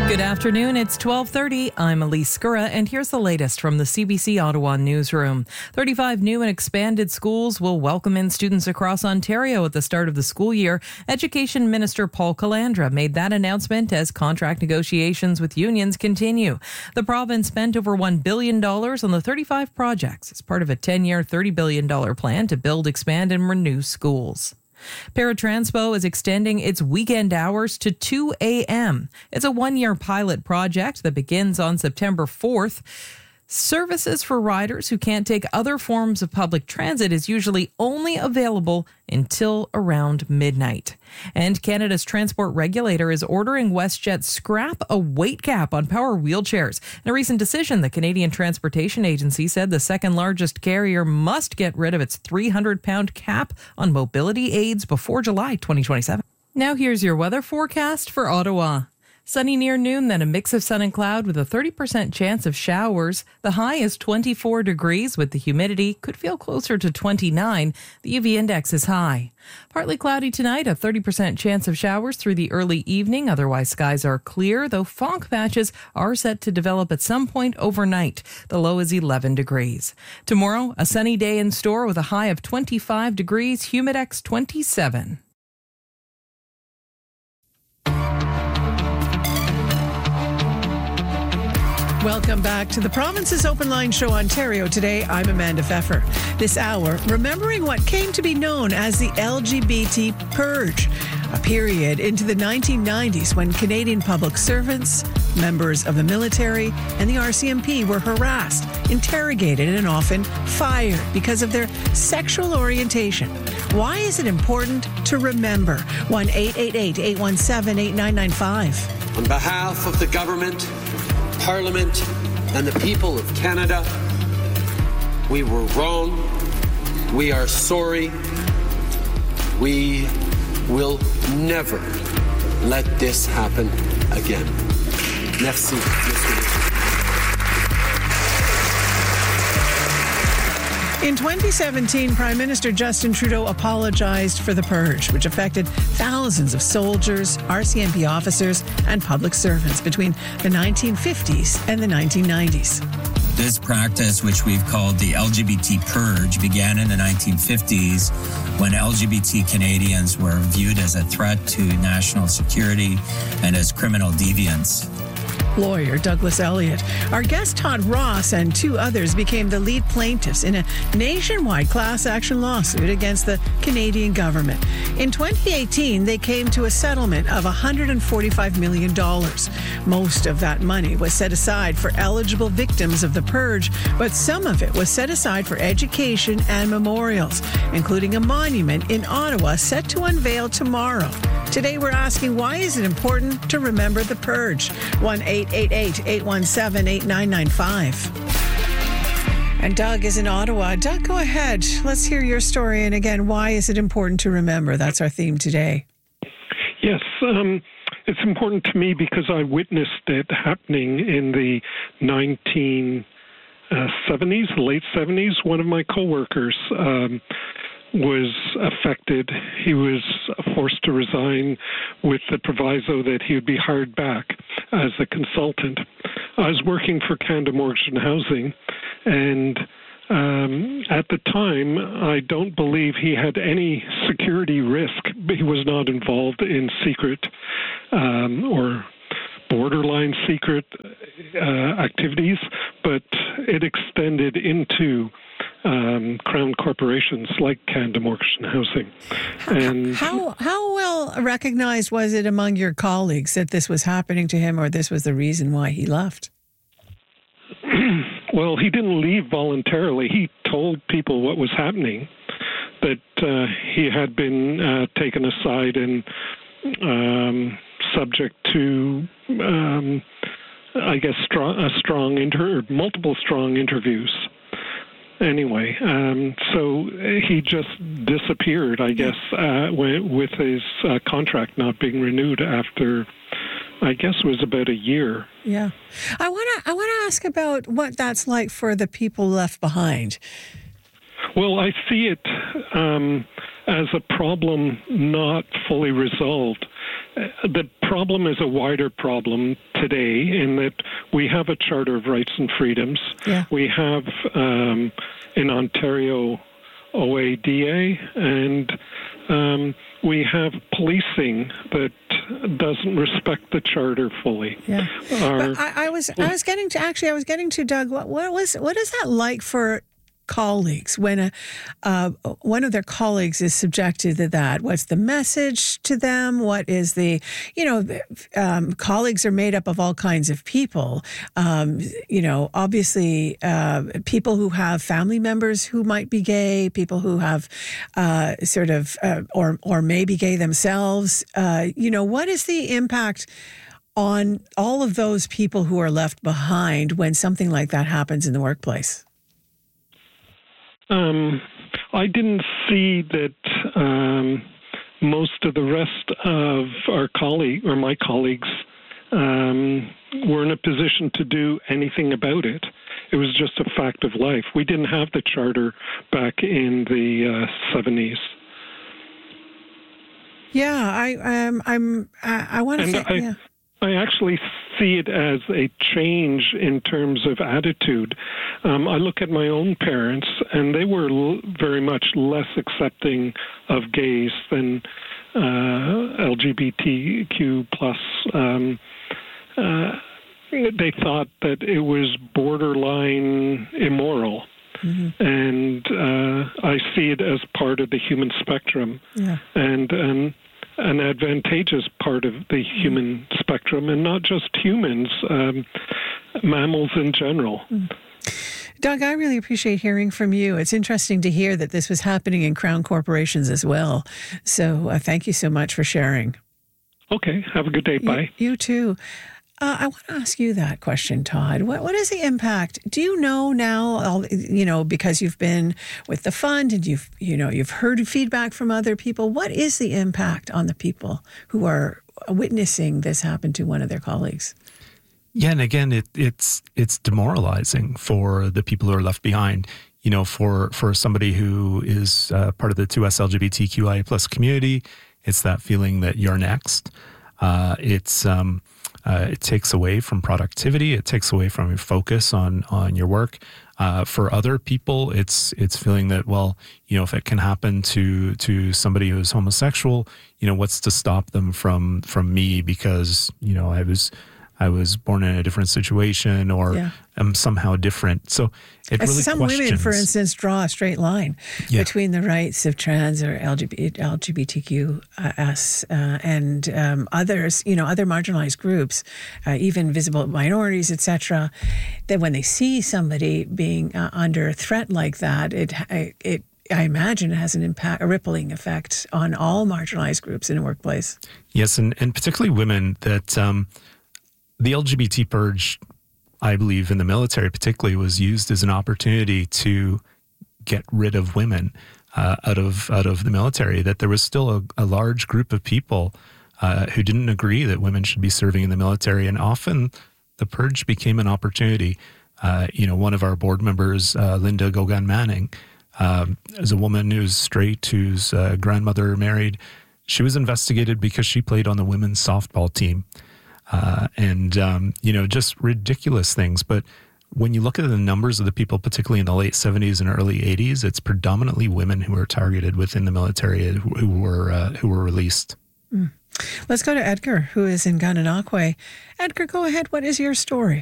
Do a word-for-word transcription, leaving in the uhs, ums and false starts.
Good afternoon. It's twelve thirty. I'm Elise Skura, and here's the latest from the C B C Ottawa newsroom. thirty-five new and expanded schools will welcome in students across Ontario at the start of the school year. Education Minister Paul Calandra made that announcement as contract negotiations with unions continue. The province spent over one billion dollars on the thirty-five projects as part of a ten-year, thirty billion dollars plan to build, expand, and renew schools. Paratranspo is extending its weekend hours to two a.m. It's a one-year pilot project that begins on September fourth. Services for riders who can't take other forms of public transit is usually only available until around midnight. And Canada's transport regulator is ordering WestJet scrap a weight cap on power wheelchairs. In a recent decision, the Canadian Transportation Agency said the second largest carrier must get rid of its three hundred pound cap on mobility aids before July twenty twenty-seven. Now here's your weather forecast for Ottawa. Sunny near noon, then a mix of sun and cloud with a thirty percent chance of showers. The high is twenty-four degrees with the humidity. Could feel closer to twenty-nine. The U V index is high. Partly cloudy tonight, a thirty percent chance of showers through the early evening. Otherwise, skies are clear, though fog patches are set to develop at some point overnight. The low is eleven degrees. Tomorrow, a sunny day in store with a high of twenty-five degrees, humidex twenty-seven. Welcome back to the Province's Open Line Show, Ontario. Today, I'm Amanda Pfeffer. This hour, remembering what came to be known as the L G B T Purge, a period into the nineteen nineties when Canadian public servants, members of the military, and the R C M P were harassed, interrogated, and often fired because of their sexual orientation. Why is it important to remember? one eight eight eight, eight one seven, eight nine nine five. On behalf of the government, Parliament, and the people of Canada, we were wrong. We are sorry. We will never let this happen again. Merci. In twenty seventeen, Prime Minister Justin Trudeau apologized for the purge, which affected thousands of soldiers, R C M P officers, and public servants between the nineteen fifties and the nineteen nineties. This practice, which we've called the L G B T Purge, began in the nineteen fifties when L G B T Canadians were viewed as a threat to national security and as criminal deviants. Lawyer Douglas Elliott. Our guest Todd Ross and two others became the lead plaintiffs in a nationwide class action lawsuit against the Canadian government. In twenty eighteen, they came to a settlement of one hundred forty-five million dollars. Most of that money was set aside for eligible victims of the purge, but some of it was set aside for education and memorials, including a monument in Ottawa set to unveil tomorrow. Today we're asking, why is it important to remember the purge? one eight eight eight, eight one seven, eight nine nine five. And Doug is in Ottawa. Doug, go ahead. Let's hear your story. And again, why is it important to remember? That's our theme today. Yes, um, it's important to me because I witnessed it happening in the nineteen seventies, late seventies. One of my coworkers um, was affected. He was forced to resign with the proviso that he would be hired back as a consultant. I was working for Canada Mortgage and Housing, and um, at the time, I don't believe he had any security risk. He was not involved in secret um, or borderline secret uh, activities, but it extended into Um, Crown corporations like Canada Mortgage and Housing. And how how well recognized was it among your colleagues that this was happening to him, or this was the reason why he left? Well, he didn't leave voluntarily. He told people what was happening, that uh, he had been uh, taken aside and um, subject to, um, I guess, strong, a strong inter, multiple strong interviews. Anyway, um, so he just disappeared, I guess, uh, with his uh, contract not being renewed after, I guess, it was about a year. Yeah, I want to I want to ask about what that's like for the people left behind. Well, I see it um, as a problem not fully resolved. the problem is a wider problem today in that we have a Charter of Rights and Freedoms. Yeah. We have um, in Ontario O A D A, and um, we have policing that doesn't respect the Charter fully. Yeah, Our, but I, I was I was getting to actually I was getting to Doug. What, what was what is that like for colleagues when a uh, one of their colleagues is subjected to that? What's the message to them? What is the you know um, colleagues are made up of all kinds of people. Um, you know, obviously uh, people who have family members who might be gay, people who have uh, sort of uh, or or may be gay themselves. Uh, you know, what is the impact on all of those people who are left behind when something like that happens in the workplace? Um, I didn't see that um, most of the rest of our colleague or my colleagues um, were in a position to do anything about it. It was just a fact of life. We didn't have the Charter back in the uh, seventies. Yeah, I um, I'm I, I want to say I, yeah. I actually see it as a change in terms of attitude. Um, I look at my own parents, and they were l- very much less accepting of gays than uh, L G B T Q plus. Um, uh, they thought that it was borderline immoral. Mm-hmm. And uh, I see it as part of the human spectrum, yeah. and um, an advantageous part of the human mm. spectrum, and not just humans, um, mammals in general. Mm. Doug, I really appreciate hearing from you. It's interesting to hear that this was happening in Crown corporations as well. So uh, thank you so much for sharing. Okay, have a good day. Bye. You, you too. Uh, I want to ask you that question, Todd. What what is the impact? Do you know now? You know, because you've been with the fund and you've you know you've heard feedback from other people. What is the impact on the people who are witnessing this happen to one of their colleagues? Yeah, and again, it, it's it's demoralizing for the people who are left behind. You know, for for somebody who is uh, part of the two S L G B T Q I A plus community, it's that feeling that you're next. Uh, it's um, uh, it takes away from productivity. It takes away from your focus on on your work. Uh, for other people, it's it's feeling that, well, you know, if it can happen to to somebody who's homosexual, you know, what's to stop them from from me because, you know, I was I was born in a different situation or yeah. am somehow different. So it really Some questions. women, for instance, draw a straight line yeah. between the rights of trans or L G B T Q S uh, and um, others, you know, other marginalized groups, uh, even visible minorities, et cetera. That when they see somebody being uh, under threat like that, it it I imagine it has an impact, a rippling effect on all marginalized groups in the workplace. Yes, and, and particularly women that. Um, The L G B T purge, I believe, in the military particularly, was used as an opportunity to get rid of women uh, out of out of the military. That there was still a, a large group of people uh, who didn't agree that women should be serving in the military, and often the purge became an opportunity. Uh, you know, one of our board members, uh, Linda Gogan Manning, um, is a woman who's straight, whose uh, grandmother married. She was investigated because she played on the women's softball team. Uh, and, um, you know, just ridiculous things. But when you look at the numbers of the people, particularly in the late seventies and early eighties, it's predominantly women who were targeted within the military who, who were uh, who were released. Mm. Let's go to Edgar, who is in Gananoque. Edgar, go ahead. What is your story?